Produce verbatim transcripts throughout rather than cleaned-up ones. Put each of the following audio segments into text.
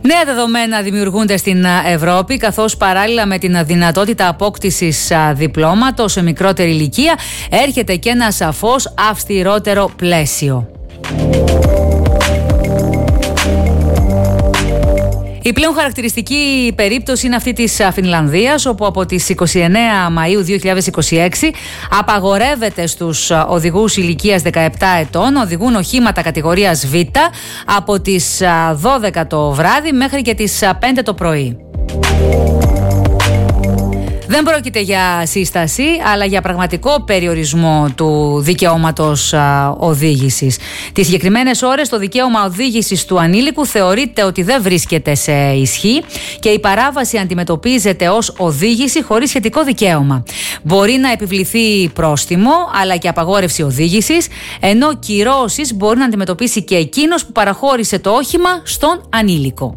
Νέα δεδομένα δημιουργούνται στην Ευρώπη, καθώς παράλληλα με την δυνατότητα απόκτησης διπλώματος σε μικρότερη ηλικία έρχεται και ένα σαφώς αυστηρότερο πλαίσιο. Η πλέον χαρακτηριστική περίπτωση είναι αυτή της Φινλανδίας, όπου από τις είκοσι εννέα Μαΐου δύο χιλιάδες είκοσι έξι απαγορεύεται στους οδηγούς ηλικίας δεκαεπτά ετών να οδηγούν οχήματα κατηγορίας Β από τις δώδεκα το βράδυ μέχρι και τις πέντε το πρωί. Δεν πρόκειται για σύσταση, αλλά για πραγματικό περιορισμό του δικαιώματος α, οδήγησης. Τις συγκεκριμένες ώρες το δικαίωμα οδήγησης του ανήλικου θεωρείται ότι δεν βρίσκεται σε ισχύ και η παράβαση αντιμετωπίζεται ως οδήγηση χωρίς σχετικό δικαίωμα. Μπορεί να επιβληθεί πρόστιμο, αλλά και απαγόρευση οδήγησης, ενώ κυρώσεις μπορεί να αντιμετωπίσει και εκείνος που παραχώρησε το όχημα στον ανήλικο.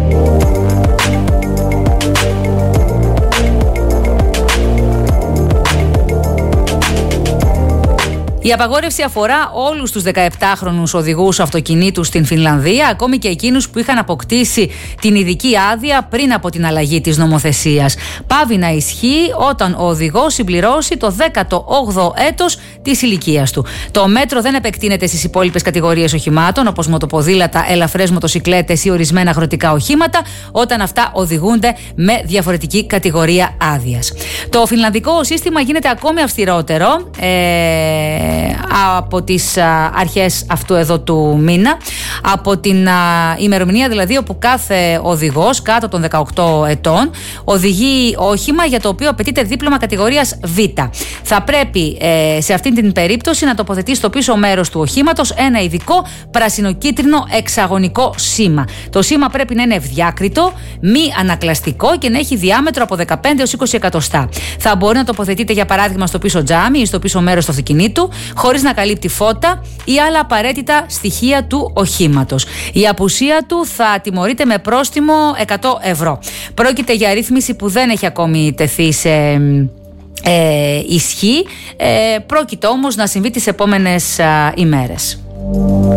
Η απαγόρευση αφορά όλους τους δεκαεπτάχρονους οδηγούς αυτοκινήτου στην Φινλανδία, ακόμη και εκείνους που είχαν αποκτήσει την ειδική άδεια πριν από την αλλαγή της νομοθεσίας. Πάβει να ισχύει όταν ο οδηγός συμπληρώσει το δέκατο όγδοο έτος της ηλικίας του. Το μέτρο δεν επεκτείνεται στις υπόλοιπες κατηγορίες οχημάτων, όπως μοτοποδήλατα, ελαφρές μοτοσικλέτες ή ορισμένα αγροτικά οχήματα, όταν αυτά οδηγούνται με διαφορετική κατηγορία άδειας. Το φινλανδικό σύστημα γίνεται ακόμη αυστηρότερο ε, από τις α, αρχές αυτού εδώ του μήνα, από την α, ημερομηνία δηλαδή όπου κάθε οδηγός κάτω των δεκαοκτώ ετών οδηγεί όχημα για το οποίο απαιτείται δίπλωμα κατηγορίας Β. Θα πρέπει ε, σε αυτή την περίπτωση να τοποθετεί στο πίσω μέρος του οχήματος ένα ειδικό πρασινοκίτρινο εξαγωνικό σήμα. Το σήμα πρέπει να είναι ευδιάκριτο, μη ανακλαστικό και να έχει διάμετρο από δεκαπέντε έως είκοσι εκατοστά. Θα μπορεί να τοποθετείται για παράδειγμα στο πίσω τζάμι ή στο πίσω μέρος του αυτοκινήτου, χωρίς να καλύπτει φώτα ή άλλα απαραίτητα στοιχεία του οχήματος. Η απουσία του θα τιμωρείται με πρόστιμο εκατό ευρώ. Πρόκειται για ρύθμιση που δεν έχει ακόμη τεθεί σε ε, ισχύ. Ε, πρόκειται όμως να συμβεί τις επόμενες α, ημέρες.